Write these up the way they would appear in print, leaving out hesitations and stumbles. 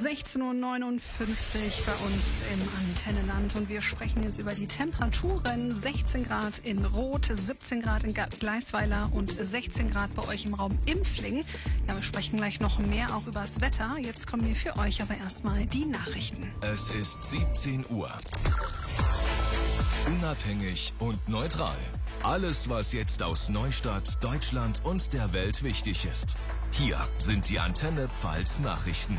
16:59 Uhr bei uns im Antennenland und wir sprechen jetzt über die Temperaturen. 16 Grad in Roth, 17 Grad in Gleisweiler und 16 Grad bei euch im Raum Impfling. Ja, wir sprechen gleich noch mehr auch über das Wetter. Jetzt kommen wir für euch aber erstmal die Nachrichten. Es ist 17 Uhr. Unabhängig und neutral. Alles, was jetzt aus Neustadt, Deutschland und der Welt wichtig ist. Hier sind die Antenne Pfalz Nachrichten.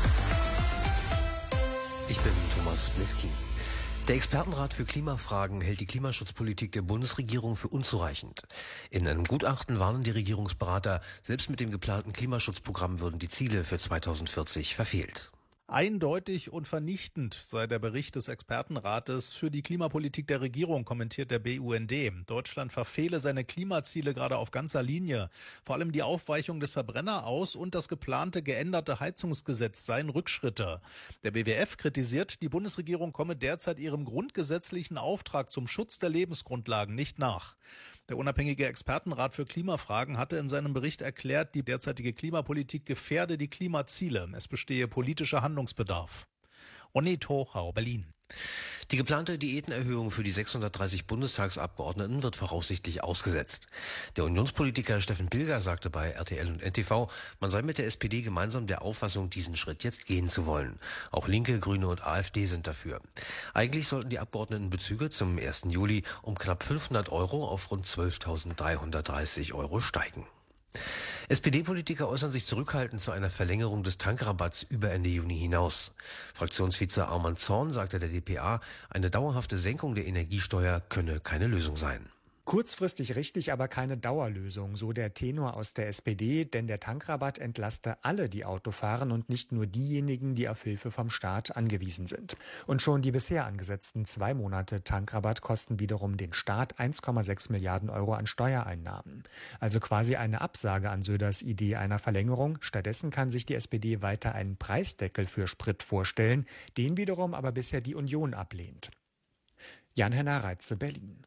Ich bin Thomas Bliski. Der Expertenrat für Klimafragen hält die Klimaschutzpolitik der Bundesregierung für unzureichend. In einem Gutachten warnen die Regierungsberater, selbst mit dem geplanten Klimaschutzprogramm würden die Ziele für 2040 verfehlt. Eindeutig und vernichtend sei der Bericht des Expertenrates für die Klimapolitik der Regierung, kommentiert der BUND. Deutschland verfehle seine Klimaziele gerade auf ganzer Linie. Vor allem die Aufweichung des Verbrenneraus- und das geplante geänderte Heizungsgesetz seien Rückschritte. Der WWF kritisiert, die Bundesregierung komme derzeit ihrem grundgesetzlichen Auftrag zum Schutz der Lebensgrundlagen nicht nach. Der unabhängige Expertenrat für Klimafragen hatte in seinem Bericht erklärt, die derzeitige Klimapolitik gefährde die Klimaziele. Es bestehe politischer Handlungsbedarf. Ronny Tochau, Berlin. Die geplante Diätenerhöhung für die 630 Bundestagsabgeordneten wird voraussichtlich ausgesetzt. Der Unionspolitiker Steffen Pilger sagte bei RTL und NTV, man sei mit der SPD gemeinsam der Auffassung, diesen Schritt jetzt gehen zu wollen. Auch Linke, Grüne und AfD sind dafür. Eigentlich sollten die Abgeordnetenbezüge zum 1. Juli um knapp 500 Euro auf rund 12.330 Euro steigen. SPD-Politiker äußern sich zurückhaltend zu einer Verlängerung des Tankrabatts über Ende Juni hinaus. Fraktionsvize Arman Zorn sagte der dpa, eine dauerhafte Senkung der Energiesteuer könne keine Lösung sein. Kurzfristig richtig, aber keine Dauerlösung, so der Tenor aus der SPD, denn der Tankrabatt entlaste alle, die Auto fahren und nicht nur diejenigen, die auf Hilfe vom Staat angewiesen sind. Und schon die bisher angesetzten 2 Monate Tankrabatt kosten wiederum den Staat 1,6 Milliarden Euro an Steuereinnahmen. Also quasi eine Absage an Söders Idee einer Verlängerung. Stattdessen kann sich die SPD weiter einen Preisdeckel für Sprit vorstellen, den wiederum aber bisher die Union ablehnt. Jan-Henner Reitze, Berlin.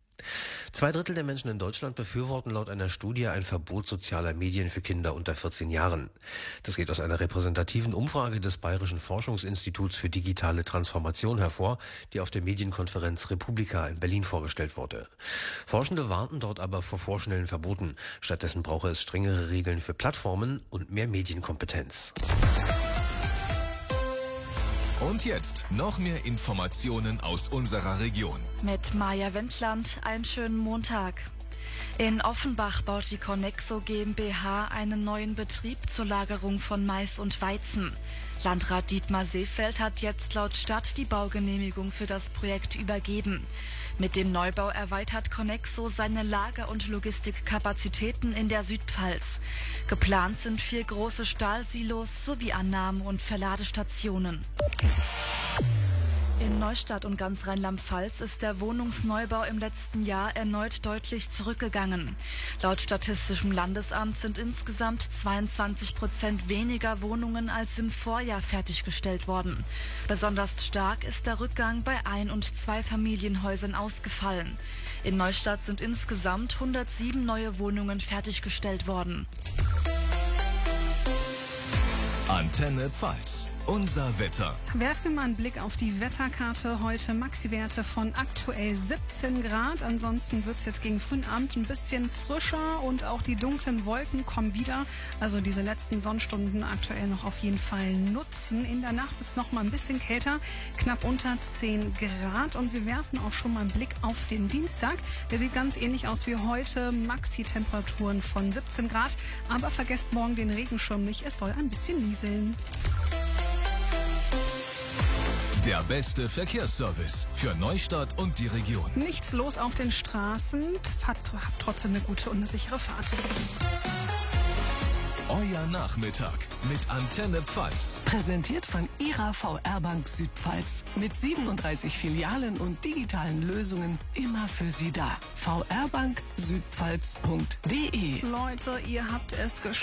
2/3 der Menschen in Deutschland befürworten laut einer Studie ein Verbot sozialer Medien für Kinder unter 14 Jahren. Das geht aus einer repräsentativen Umfrage des Bayerischen Forschungsinstituts für digitale Transformation hervor, die auf der Medienkonferenz Republika in Berlin vorgestellt wurde. Forschende warnten dort aber vor vorschnellen Verboten. Stattdessen brauche es strengere Regeln für Plattformen und mehr Medienkompetenz. Und jetzt noch mehr Informationen aus unserer Region. Mit Maja Wendland, einen schönen Montag. In Offenbach baut die Conexo GmbH einen neuen Betrieb zur Lagerung von Mais und Weizen. Landrat Dietmar Seefeld hat jetzt laut Stadt die Baugenehmigung für das Projekt übergeben. Mit dem Neubau erweitert Conexo seine Lager- und Logistikkapazitäten in der Südpfalz. Geplant sind 4 große Stahlsilos sowie Annahme- und Verladestationen. In Neustadt und ganz Rheinland-Pfalz ist der Wohnungsneubau im letzten Jahr erneut deutlich zurückgegangen. Laut Statistischem Landesamt sind insgesamt 22% weniger Wohnungen als im Vorjahr fertiggestellt worden. Besonders stark ist der Rückgang bei Ein- und Zweifamilienhäusern ausgefallen. In Neustadt sind insgesamt 107 neue Wohnungen fertiggestellt worden. Antenne Pfalz. Unser Wetter. Werfen wir mal einen Blick auf die Wetterkarte. Heute Maxi-Werte von aktuell 17 Grad. Ansonsten wird es jetzt gegen frühen Abend ein bisschen frischer und auch die dunklen Wolken kommen wieder. Also diese letzten Sonnenstunden aktuell noch auf jeden Fall nutzen. In der Nacht wird es noch mal ein bisschen kälter, knapp unter 10 Grad. Und wir werfen auch schon mal einen Blick auf den Dienstag. Der sieht ganz ähnlich aus wie heute. Maxi-Temperaturen von 17 Grad. Aber vergesst morgen den Regenschirm nicht. Es soll ein bisschen nieseln. Der beste Verkehrsservice für Neustadt und die Region. Nichts los auf den Straßen. Habt trotzdem eine gute und eine sichere Fahrt. Euer Nachmittag mit Antenne Pfalz. Präsentiert von Ihrer VR-Bank Südpfalz. Mit 37 Filialen und digitalen Lösungen immer für Sie da. vrbanksüdpfalz.de. Leute, ihr habt es geschafft.